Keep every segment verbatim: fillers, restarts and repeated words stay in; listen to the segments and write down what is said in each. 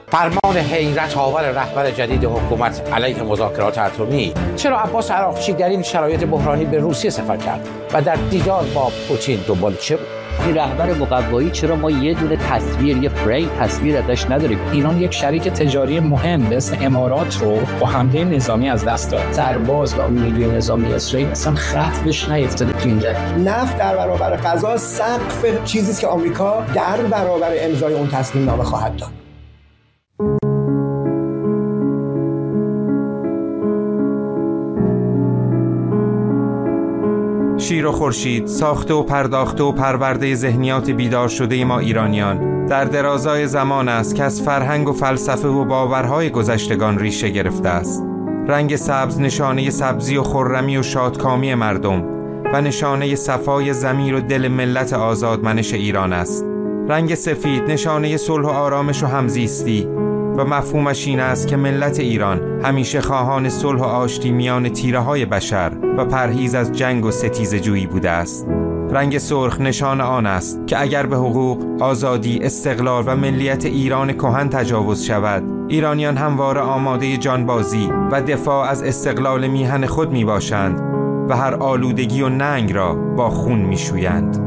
فرمان حیرت آور رهبر جدید حکومت علیه مذاکرات اتمی. چرا عباس عراقچی در این شرایط بحرانی به روسیه سفر کرد و در دیدار با پوتین دنبال چه بود؟ این رهبر مقوایی چرا ما یه دونه تصویر، یه فریم تصویر ازش نداریم؟ ایران یک شریک تجاری مهم مثل امارات رو با حمله نظامی از دست داد. سرباز و نیروی نظامی اسرائیل اصلا خط بهش نیفتاده تو این جنگ. نفت در برابر غذا سقف چیزی است که آمریکا در برابر امضای اون تسلیم نامه خواهد داد. شیر و خورشید، ساخته و پرداخته و پرورده ذهنیات بیدار شده ما ایرانیان در درازای زمان است که از فرهنگ و فلسفه و باورهای گذشتگان ریشه گرفته است. رنگ سبز نشانه سبزی و خرمی و شادکامی مردم و نشانه صفای ضمیر و دل ملت آزادمنش ایران است. رنگ سفید نشانه صلح و آرامش و همزیستی و مفهومش این است که ملت ایران همیشه خواهان صلح و آشتی میان تیره‌های بشر و پرهیز از جنگ و ستیزه جویی بوده است. رنگ سرخ نشان آن است که اگر به حقوق، آزادی، استقلال و ملیت ایران کهن تجاوز شود، ایرانیان همواره آماده جانبازی و دفاع از استقلال میهن خود می باشند و هر آلودگی و ننگ را با خون می شویند.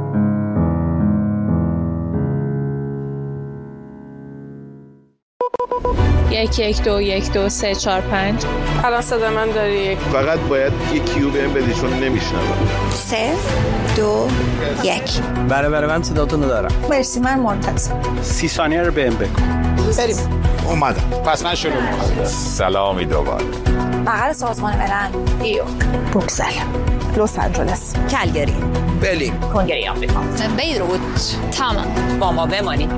یک یک دو یک دو سه چهار پنج. الان صدا من داری؟ فقط باید یک کیو بهم بدی چون نمیشنوم. سه دو یک. بله بله من صداتون رو دارم. مرسی من منتظر. سی ثانیه رو بهم بگو. بریم. اومدم. پس من شروع می‌کنم. سلامی دوباره. بغل سازمان ملل. نیویورک. بروکسل. لس آنجلس. کلگری. برلین. کنگره آمریکا. بیروت. تمام. با ما بمانید.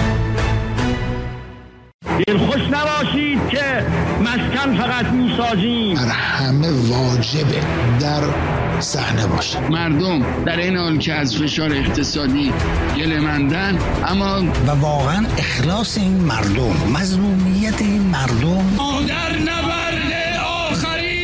دلخوش نباشید که مسکن فقط میسازیم. همه واجبه در صحنه باشه. مردم در این حال که از فشار اقتصادی گله‌مندن، اما و واقعا اخلاص این مردم، مظلومیت این مردم در نبرد آخری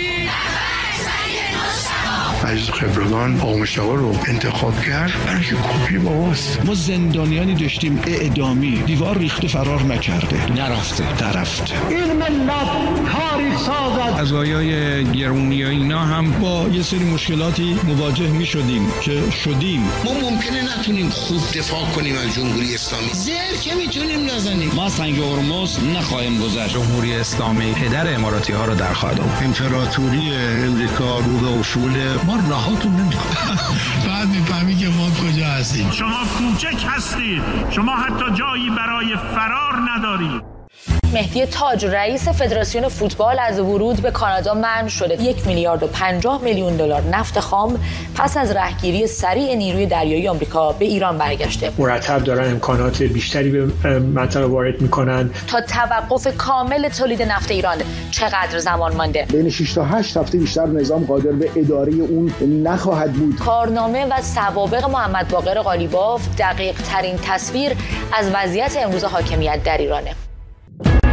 از خبرگان آقا مشتاق رو انتخاب کرد برای که کپی باباست. ما زندانیانی داشتیم اعدامی، دیوار ریخته فرار نکرده، نرفته درفته. این ملت تاریخ سازد. از آیای گرونی اینا هم با یه سری مشکلاتی مواجه می شدیم که شدیم. ما ممکنه نتونیم خوب دفاع کنیم از جمهوری اسلامی، زر که میتونیم نزنیم. ما سنگ هرمز نخواهیم گذشت. جمهوری اسلامی پدر اماراتی ها رو در خواهد آورد. امپراتوری امریکا رو به اصول ما راهاتون نمی‌کنه. بعد میفهمی که ما کجا هستیم. شما کوچک هستید. شما حتی جایی برای فرار ندارید. مهدی تاج رئیس فدراسیون فوتبال از ورود به کانادا منع شده. یک میلیارد و پنجاه میلیون دلار نفت خام پس از رهگیری سریع نیروی دریایی آمریکا به ایران برگشته. مرتب دارن امکانات بیشتری به منطقه وارد میکنن. تا توقف کامل تولید نفت ایران چقدر زمان مانده؟ بین شش تا هشت هفته بیشتر نظام قادر به اداره اون نخواهد بود. کارنامه و سوابق محمد باقر قالیباف دقیق ترین تصویر از وضعیت امروز حاکمیت در ایرانه.